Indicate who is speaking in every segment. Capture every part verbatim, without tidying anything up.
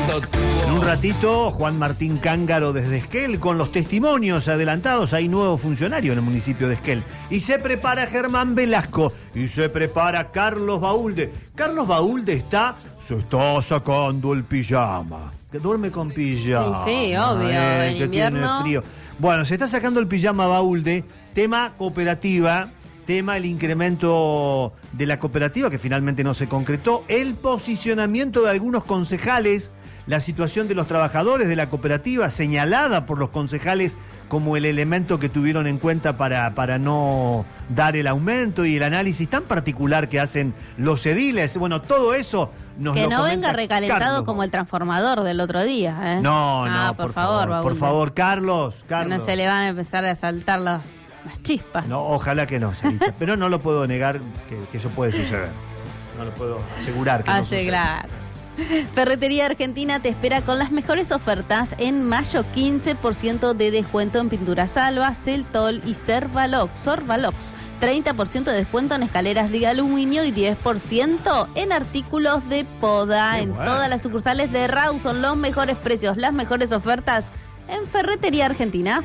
Speaker 1: En un ratito, Juan Martín Cángaro desde Esquel con los testimonios adelantados. Hay nuevo funcionario en el municipio de Esquel. Y se prepara Germán Velasco. Y se prepara Carlos Baúlde. Carlos Baúlde está, se está sacando el pijama. Que duerme con pijama.
Speaker 2: Sí, sí, obvio.
Speaker 1: Eh,
Speaker 2: en
Speaker 1: que
Speaker 2: invierno.
Speaker 1: tiene frío. Bueno, se está sacando el pijama Baúlde. Tema cooperativa. Tema el incremento de la cooperativa que finalmente no se concretó. El posicionamiento de algunos concejales. La situación de los trabajadores de la cooperativa señalada por los concejales como el elemento que tuvieron en cuenta para, para no dar el aumento y el análisis tan particular que hacen los ediles. Bueno, todo eso nos
Speaker 2: Que
Speaker 1: lo
Speaker 2: no venga
Speaker 1: comenta
Speaker 2: recalentado
Speaker 1: Carlos.
Speaker 2: como el transformador del otro día, ¿eh?
Speaker 1: No, no,
Speaker 2: ah, por,
Speaker 1: por
Speaker 2: favor,
Speaker 1: favor, por
Speaker 2: Baúlde.
Speaker 1: favor, Carlos,
Speaker 2: Que
Speaker 1: Carlos.
Speaker 2: no se le van a empezar a saltar las, las chispas.
Speaker 1: No, ojalá que no, Sarita. Pero no lo puedo negar que, que eso puede suceder. No lo puedo asegurar que no suceda.
Speaker 2: Asegurar. Ferretería Argentina te espera con las mejores ofertas en mayo. Quince por ciento de descuento en pinturas Alba, Celtol y Servalox. Sorvalox. treinta por ciento de descuento en escaleras de aluminio y diez por ciento en artículos de poda.
Speaker 1: Qué
Speaker 2: en
Speaker 1: bueno.
Speaker 2: todas las sucursales de Rawson, los mejores precios, las mejores ofertas en Ferretería Argentina.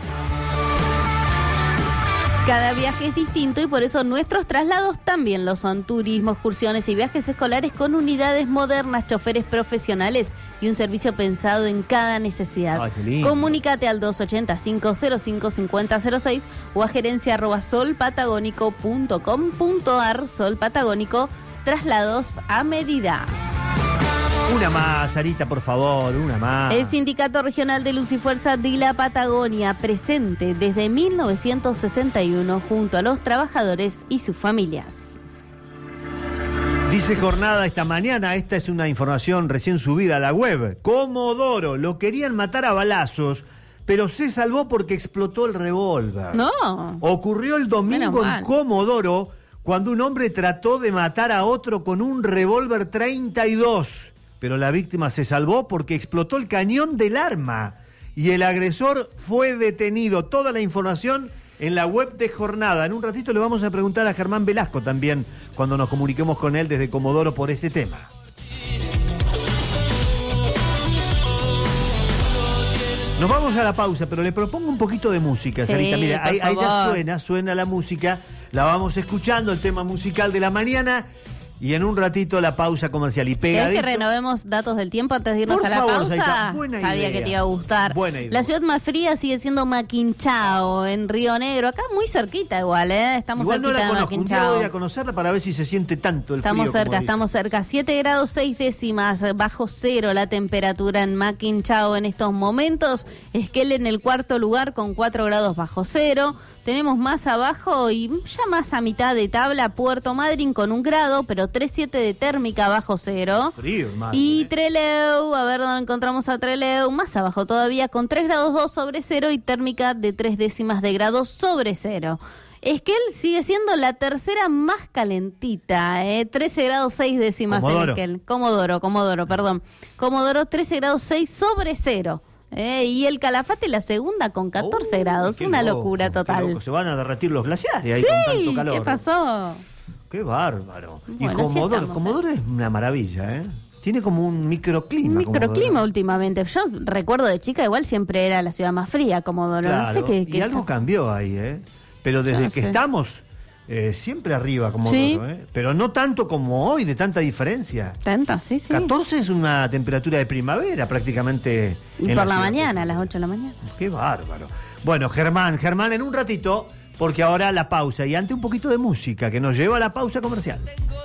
Speaker 2: Cada viaje es distinto y por eso nuestros traslados también lo son. Turismo, excursiones y viajes escolares con unidades modernas, choferes profesionales y un servicio pensado en cada necesidad.
Speaker 1: Ay, qué lindo.
Speaker 2: Comunícate al dos ochenta y cinco, cero cinco cincuenta, cero seis o a gerencia arroba solpatagónico punto com punto ar. Sol Patagónico, traslados a medida.
Speaker 1: Una más, Sarita, por favor, una más.
Speaker 2: El Sindicato Regional de Luz y Fuerza de la Patagonia, presente desde mil novecientos sesenta y uno junto a los trabajadores y sus familias.
Speaker 1: Dice Jornada esta mañana, esta es una información recién subida a la web. Comodoro, lo querían matar a balazos, pero se salvó porque explotó el revólver.
Speaker 2: No.
Speaker 1: Ocurrió el domingo
Speaker 2: Menos
Speaker 1: en
Speaker 2: mal.
Speaker 1: Comodoro cuando un hombre trató de matar a otro con un revólver treinta y dos. Pero la víctima se salvó porque explotó el cañón del arma y el agresor fue detenido. Toda la información en la web de Jornada. En un ratito le vamos a preguntar a Germán Velasco también cuando nos comuniquemos con él desde Comodoro por este tema. Nos vamos a la pausa, pero le propongo un poquito de música,
Speaker 2: Sí,
Speaker 1: Sarita. Mira,
Speaker 2: por
Speaker 1: ahí, ahí ya
Speaker 2: favor.
Speaker 1: suena, suena la música, la vamos escuchando, el tema musical de la mañana. Y en un ratito la pausa comercial. Y
Speaker 2: ¿Querés
Speaker 1: pegadito.
Speaker 2: que renovemos datos del tiempo antes de irnos
Speaker 1: Por
Speaker 2: a la
Speaker 1: favor,
Speaker 2: pausa?
Speaker 1: Zaita, buena
Speaker 2: Sabía
Speaker 1: idea.
Speaker 2: que te iba a gustar.
Speaker 1: Buena idea.
Speaker 2: La ciudad más fría sigue siendo Maquinchao, en Río Negro. Acá muy cerquita igual, ¿eh? Estamos
Speaker 1: Igual no
Speaker 2: cerquita
Speaker 1: la
Speaker 2: de
Speaker 1: conozco, un día
Speaker 2: Maquinchao.
Speaker 1: voy a conocerla para ver si se siente tanto el
Speaker 2: Estamos
Speaker 1: frío. como
Speaker 2: cerca,
Speaker 1: dice.
Speaker 2: estamos cerca. siete grados seis décimas, bajo cero la temperatura en Maquinchao en estos momentos. Esquel en el cuarto lugar con cuatro grados bajo cero. Tenemos más abajo y ya más a mitad de tabla Puerto Madryn con un grado, pero tres coma siete de térmica bajo cero.
Speaker 1: Frío, hermano,
Speaker 2: Y
Speaker 1: eh.
Speaker 2: Trelew, a ver dónde encontramos a Trelew, más abajo todavía con tres grados dos sobre cero y térmica de tres décimas de grado sobre cero. Esquel sigue siendo la tercera más calentita, ¿eh? trece grados seis décimas
Speaker 1: Comodoro.
Speaker 2: en Esquel. Comodoro, Comodoro, perdón. Comodoro trece grados seis sobre cero. Eh, y el Calafate la segunda con catorce
Speaker 1: Uy,
Speaker 2: grados,
Speaker 1: qué
Speaker 2: una
Speaker 1: loco,
Speaker 2: locura
Speaker 1: qué
Speaker 2: total.
Speaker 1: loco. Se van a derretir los glaciares ahí con tanto
Speaker 2: Sí,
Speaker 1: calor.
Speaker 2: ¿qué pasó?
Speaker 1: Qué bárbaro.
Speaker 2: Bueno,
Speaker 1: y
Speaker 2: así
Speaker 1: Comodoro,
Speaker 2: estamos,
Speaker 1: Comodoro es una maravilla, ¿eh? Tiene como un microclima.
Speaker 2: Un microclima
Speaker 1: Comodoro.
Speaker 2: últimamente. Yo recuerdo de chica, igual siempre era la ciudad más fría, Comodoro.
Speaker 1: Claro,
Speaker 2: No sé qué. qué
Speaker 1: y algo
Speaker 2: pasa.
Speaker 1: cambió ahí, ¿eh? Pero desde
Speaker 2: No
Speaker 1: que
Speaker 2: sé.
Speaker 1: estamos eh, siempre arriba, Comodoro,
Speaker 2: Sí.
Speaker 1: ¿eh? Pero no tanto como hoy, de tanta diferencia.
Speaker 2: Tanto, sí, sí.
Speaker 1: catorce es una temperatura de primavera prácticamente.
Speaker 2: Y
Speaker 1: en
Speaker 2: por la
Speaker 1: ciudad.
Speaker 2: mañana, a las ocho de la mañana.
Speaker 1: Qué bárbaro. Bueno, Germán, Germán, en un ratito, porque ahora la pausa y ante un poquito de música que nos lleva a la pausa comercial.